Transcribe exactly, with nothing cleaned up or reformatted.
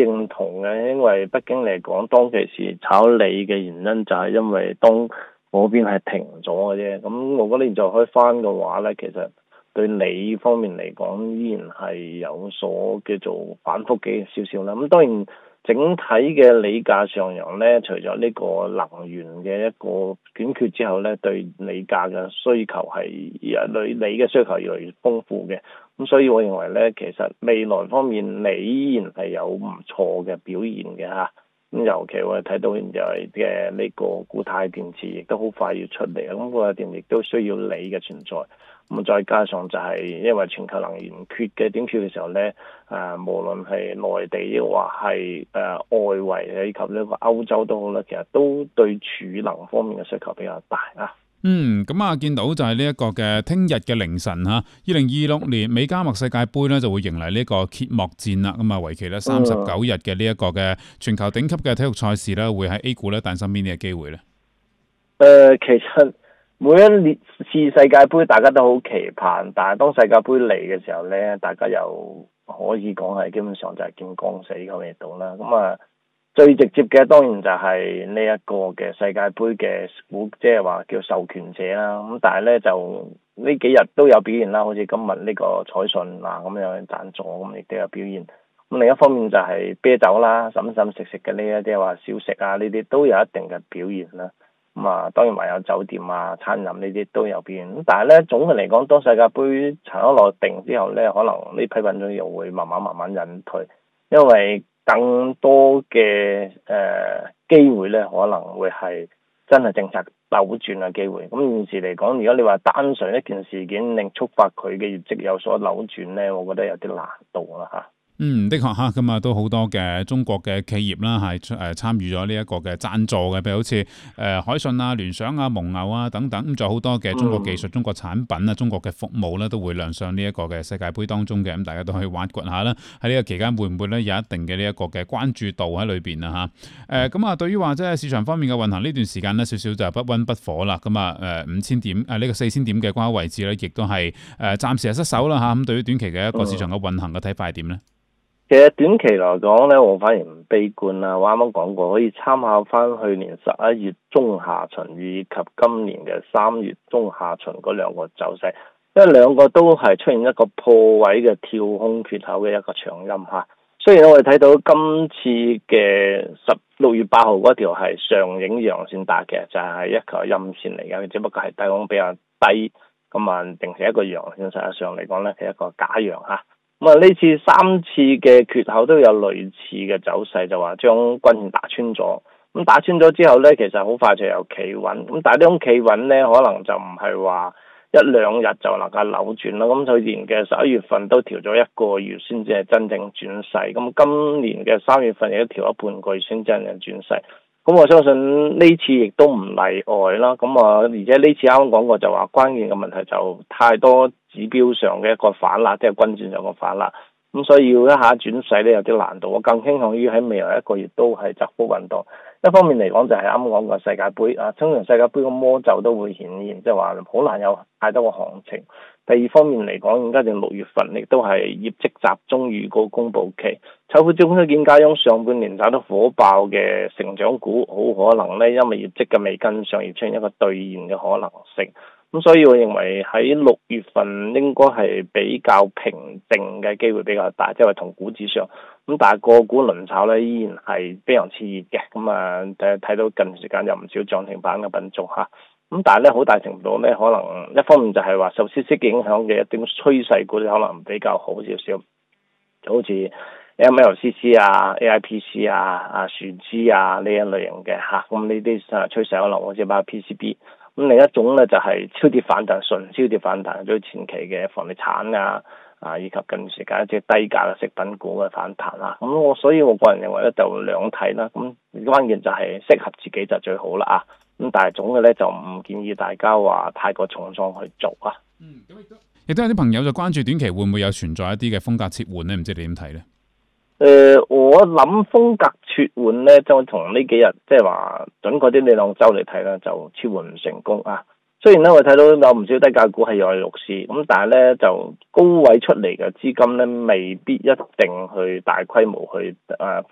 認同嘅，因為畢竟嚟講，當其時炒鋰嘅原因就係因為當嗰邊係停咗嘅啫。咁我覺得你再開翻嘅話咧，其實對鋰方面嚟講，依然係有所叫做反覆嘅少少啦。咁當然整體嘅鋰價上揚咧，除咗呢個能源嘅一個短缺之後咧，對鋰價嘅需求係對鋰嘅需求越嚟越豐富嘅。咁所以我認為咧，其實未來方面鋰依然係有唔錯嘅表現嘅嚇。咁尤其我哋睇到就係嘅呢個固態電池亦都好快要出嚟，咁固態電亦都需要鋰嘅存在。咁再加上就係因為全球能源缺嘅短缺嘅時候咧，誒無論係內地抑或係誒外圍以及呢個歐洲都好啦，其實都對儲能方面嘅需求比較大啊。 嗯，咁啊，見到就係呢一個嘅聽日嘅凌晨嚇，二零二六年美加墨世界盃咧就會迎嚟呢個揭幕戰啦。咁啊，為期咧三十九日嘅呢一個嘅全球頂級嘅體育賽事咧，會喺 A 股咧誕生邊啲嘅機會咧？ 誒、呃，其實每一年次世界盃大家都好期盼，但係當世界盃嚟嘅時候咧，大家又可以講係基本上就係見光死咁嚟到啦。咁啊〜最直接嘅當然就係呢一個嘅世界盃嘅股，即係話叫授權者啦。咁但係咧就呢幾日都有表現啦，好似今日呢個彩信啊咁樣贊助，咁亦都有表現。咁另一方面就係啤酒啦、飲飲食食嘅呢一啲話小食啊，呢啲都有一定嘅表現啦。咁啊，當然還有酒店啊、餐飲呢啲都有表現。咁但係咧總嘅嚟講，當世界盃塵埃落定之後咧，可能呢批品種又會慢慢慢慢隱退，因為更多嘅誒機會咧，可能會係真係政策扭轉嘅機會。咁現時嚟講，如果你話單純一件事件令觸發佢嘅業績有所扭轉咧，我覺得有啲難度啦嚇。 嗯，的確嚇，咁啊都好多嘅中國嘅企業啦，係誒參與咗呢一個嘅贊助嘅，譬如好似誒海信啊、聯想啊、蒙牛啊等等，咁仲有好多嘅中國技術、嗯、中國產品啊、中國嘅服務咧，都會亮相呢一個嘅世界盃當中嘅，咁大家都可以挖掘下啦。喺呢個期間會唔會咧有一定嘅呢一個嘅關注度喺裏邊啊？嚇誒咁啊，對於話即係市場方面嘅運行呢段時間呢，少少就不溫不火啦。咁啊誒五千點誒呢個四千點嘅關口位置咧，亦都係誒暫時係失守啦嚇。咁對於短期嘅一個市場嘅運行嘅睇法係點咧？ 其實短期嚟講咧，我反而唔悲觀啦。我啱啱講過，可以參考翻去年十一月中下旬以及今年嘅三月中下旬嗰兩個走勢，因為兩個都係出現一個破位嘅跳空缺口嘅一個長陰嚇。雖然我哋睇到今次嘅十六月八號嗰條係上影陽線達嘅，就係、是、一個陰線嚟嘅，只不過係低空比較低，咁啊定成一個陽線。實際上嚟講咧，係一個假陽嚇。咁啊，呢次三次嘅缺口都有類似嘅走勢，就話將均線打穿咗。咁打穿咗之後呢，其實好快就有企穩。咁但係呢種企穩呢，可能就唔係話一兩日就能夠扭轉啦。咁去年嘅十一月份都調咗一個月先至係真正轉勢。咁今年嘅三月份亦都調咗半個月先真正轉勢。咁我相信呢次亦都唔例外啦。咁啊，而且呢次啱啱講過就話關鍵嘅問題就太多指標上嘅一個反壓，即係均線上嘅反壓。咁所以要一下轉勢咧有啲難度。我更傾向於喺未來一個月都係窄幅運動。一方面嚟講就係啱啱講過世界盃啊，通常世界盃嘅魔咒都會顯現，即係話好難有太多個行情。第二方面嚟講，而家就六月份亦都係業績集中預告公佈期，醜婦中都見家中上半年炒得火爆嘅成長股，好可能呢因為業績嘅未跟上而出現一個兌現嘅可能性。咁所以我認為喺六月份應該係比較平靜嘅機會比較大，即係話同股指上。咁但係個股輪炒咧依然係非常熾熱嘅。咁啊睇睇到近時間有唔少漲停板嘅品種嚇。咁但係咧好大程度咧，可能一方面就係話受消息影響嘅一啲趨勢股可能比較好少少，就好似 M L C C 啊、A I P C 啊、啊樹脂啊呢一類型嘅嚇。咁呢啲啊趨勢可能好似包括 P C B。咁另一種咧就係超跌反彈，純超跌反彈，即係前期嘅房地產啊，啊以及近時間一啲低價嘅食品股嘅反彈啦。咁我所以我個人認為咧就兩睇啦。咁關鍵就係適合自己就最好啦啊。咁但係總嘅咧就唔建議大家話太過重裝去做啊。 嗯，咁亦都亦都有啲朋友就關注短期會唔會有存在一啲嘅風格切換咧？唔知你點睇咧？ 誒、呃，我諗風格切換咧，就同呢幾日即係話準確啲呢兩周嚟睇咧，就切換唔成功啊。雖然咧我睇到有唔少低價股係有入市，咁但係咧就高位出嚟嘅資金咧，未必一定去大規模去誒。呃